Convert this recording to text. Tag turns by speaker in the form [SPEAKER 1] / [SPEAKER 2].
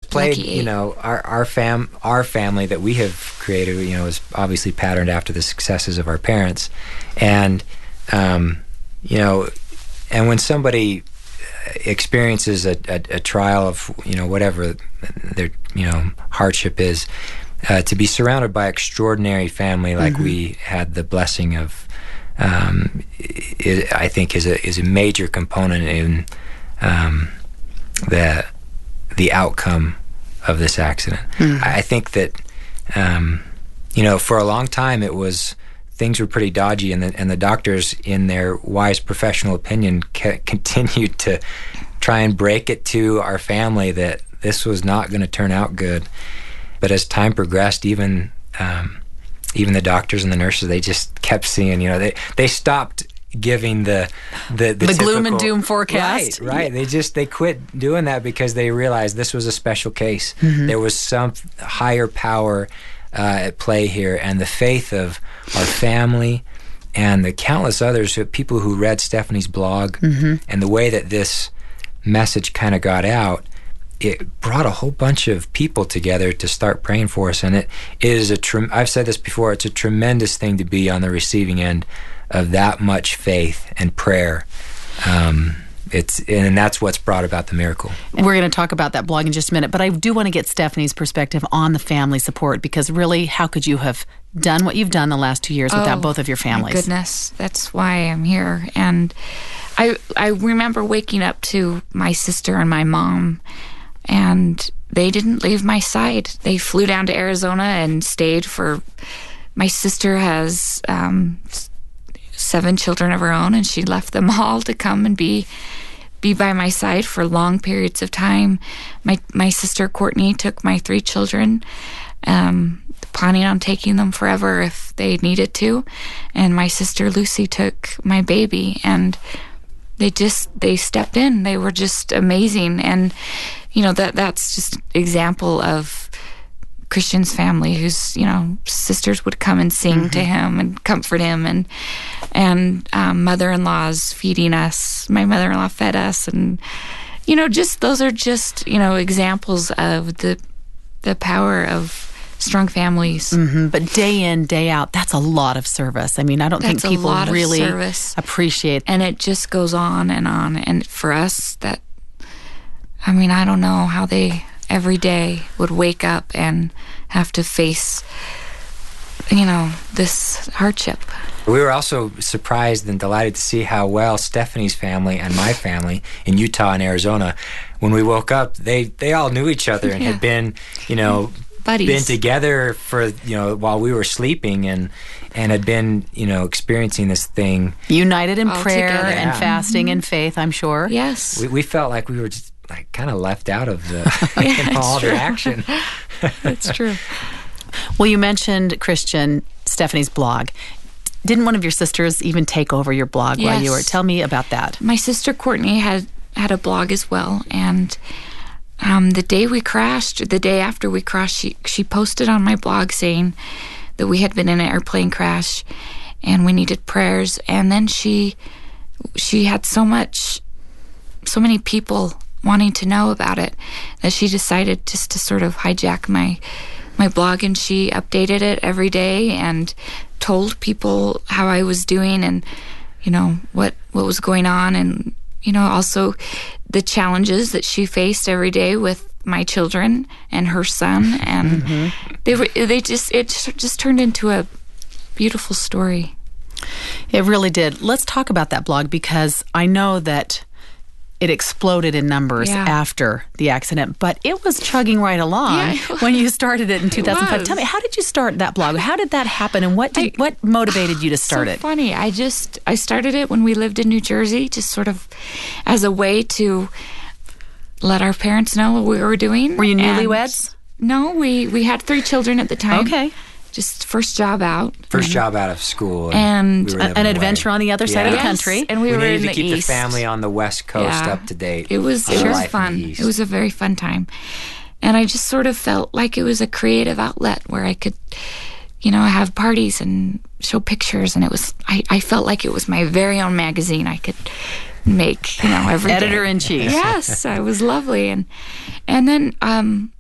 [SPEAKER 1] played,
[SPEAKER 2] Lucky 8.
[SPEAKER 1] our family that we have created, is obviously patterned after the successes of our parents. And, and when somebody experiences a trial of, whatever their, hardship is, to be surrounded by extraordinary family like we had the blessing of, I think is a major component in the outcome of this accident. I think that for a long time things were pretty dodgy, and the doctors, in their wise professional opinion, continued to try and break it to our family that this was not going to turn out good. But as time progressed, even the doctors and the nurses, they just kept seeing, they stopped giving the typical,
[SPEAKER 3] gloom and doom forecast.
[SPEAKER 1] Right. They quit doing that because they realized this was a special case. There was some higher power at play here, and the faith of our family and the countless others, people who read Stephanie's blog, and the way that this message kind of got out, it brought a whole bunch of people together to start praying for us. And it is I've said this before, it's a tremendous thing to be on the receiving end of that much faith and prayer. And that's what's brought about the miracle.
[SPEAKER 3] We're going to talk about that blog in just a minute, but I do want to get Stephanie's perspective on the family support, because really, how could you have done what you've done the last 2 years without both of your families?
[SPEAKER 2] My goodness, that's why I'm here. And I remember waking up to my sister and my mom, and they didn't leave my side. They flew down to Arizona and stayed for... My sister has 7 children of her own, and she left them all to come and be by my side for long periods of time. My sister Courtney took my 3 children, planning on taking them forever if they needed to, and my sister Lucy took my baby, and they stepped in. They were just amazing. And that's just example of Christian's family, whose sisters would come and sing to him and comfort him, and mother-in-laws feeding us. My mother-in-law fed us, and those are just examples of the power of strong families.
[SPEAKER 3] But day in, day out, that's a lot of service. I mean, I don't think people really appreciate.
[SPEAKER 2] And it just goes on. And for us, I don't know how they every day would wake up and have to face, this hardship.
[SPEAKER 1] We were also surprised and delighted to see how well Stephanie's family and my family in Utah and Arizona, when we woke up, they all knew each other and had been,
[SPEAKER 2] buddies,
[SPEAKER 1] been together for, while we were sleeping, and had been, experiencing this thing.
[SPEAKER 3] United in
[SPEAKER 2] all
[SPEAKER 3] prayer
[SPEAKER 2] together.
[SPEAKER 3] and fasting and faith, I'm sure.
[SPEAKER 2] Yes.
[SPEAKER 1] We felt like we were just kind of left out of the all the action.
[SPEAKER 2] That's true.
[SPEAKER 3] Well, you mentioned, Christian, Stephanie's blog. Didn't one of your sisters even take over your blog while you were? Tell me about that.
[SPEAKER 2] My sister Courtney had a blog as well, and the day after we crashed, she posted on my blog saying that we had been in an airplane crash and we needed prayers. And then she had so many people wanting to know about it that she decided just to sort of hijack my blog, and she updated it every day and told people how I was doing, and what was going on, and also the challenges that she faced every day with my children and her son, and it just turned into a beautiful story.
[SPEAKER 3] It really did. Let's talk about that blog, because I know that it exploded in numbers after the accident, but it was chugging right along when you started it in 2005. Tell me, how did you start that blog? How did that happen, and what motivated you to start it?
[SPEAKER 2] Funny. I started it when we lived in New Jersey, just sort of as a way to let our parents know what we were doing.
[SPEAKER 3] Were you newlyweds?
[SPEAKER 2] No, we had 3 children at the time.
[SPEAKER 3] Okay.
[SPEAKER 2] Just first job out.
[SPEAKER 1] First job out of school.
[SPEAKER 2] And
[SPEAKER 1] we were
[SPEAKER 3] an adventure on the other side of the country.
[SPEAKER 2] And we were
[SPEAKER 1] needed
[SPEAKER 2] in
[SPEAKER 1] to
[SPEAKER 2] the
[SPEAKER 1] keep
[SPEAKER 2] East.
[SPEAKER 1] the family on the West Coast up to date.
[SPEAKER 2] It was fun. It was a very fun time. And I just sort of felt like it was a creative outlet where I could, have parties and show pictures. And I felt like it was my very own magazine. I could make, every
[SPEAKER 3] Editor-in-chief.
[SPEAKER 2] Yes, it was lovely. And then